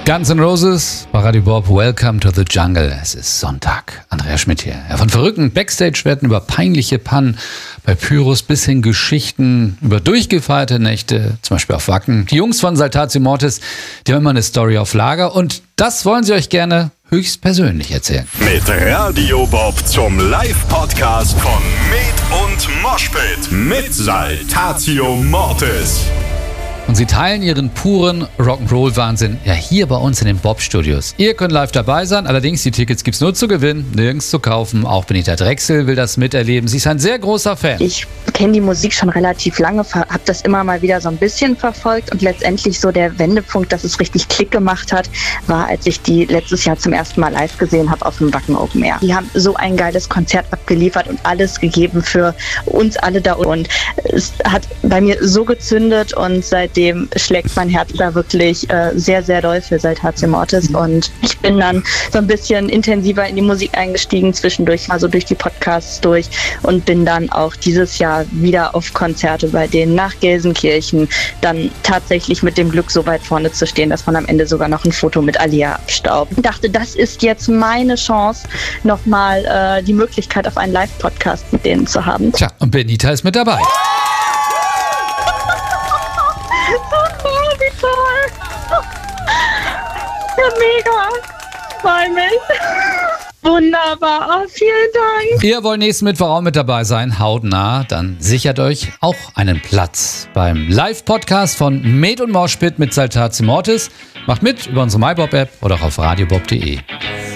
Guns N' Roses bei Radio Bob, Welcome to the Jungle. Es ist Sonntag. Andrea Schmidt hier. Ja, von verrückten Backstage-Werten über peinliche Pannen bei Pyros bis hin Geschichten über durchgefeierte Nächte, zum Beispiel auf Wacken. Die Jungs von Saltatio Mortis, die haben immer eine Story auf Lager und das wollen sie euch gerne höchstpersönlich erzählen. Mit Radio Bob zum Live-Podcast von Med und Moshpit mit Saltatio Mortis. Und sie teilen ihren puren Rock'n'Roll-Wahnsinn ja hier bei uns in den Bob-Studios. Ihr könnt live dabei sein, allerdings die Tickets gibt's nur zu gewinnen, nirgends zu kaufen. Auch Benita Drechsel will das miterleben. Sie ist ein sehr großer Fan. Ich kenne die Musik schon relativ lange, habe das immer mal wieder so ein bisschen verfolgt und letztendlich so der Wendepunkt, dass es richtig Klick gemacht hat, war, als ich die letztes Jahr zum ersten Mal live gesehen habe auf dem Wacken Open Air. Die haben so ein geiles Konzert abgeliefert und alles gegeben für uns alle da und es hat bei mir so gezündet und seitdem schlägt mein Herz da wirklich sehr, sehr doll für Saltatio Mortis und ich bin dann so ein bisschen intensiver in die Musik eingestiegen, zwischendurch also durch die Podcasts durch und bin dann auch dieses Jahr wieder auf Konzerte bei denen nach Gelsenkirchen, dann tatsächlich mit dem Glück so weit vorne zu stehen, dass man am Ende sogar noch ein Foto mit Alia abstaubt. Ich dachte, das ist jetzt meine Chance, nochmal die Möglichkeit auf einen Live-Podcast mit denen zu haben. Tja, und Benita ist mit dabei. Wie toll! Ja, mega! Freue mich! Wunderbar! Oh, vielen Dank! Ihr wollt nächsten Mittwoch auch mit dabei sein, hautnah, dann sichert euch auch einen Platz beim Live-Podcast von Med und Moshpit mit Saltatio Mortis. Macht mit über unsere MyBob-App oder auch auf radiobob.de.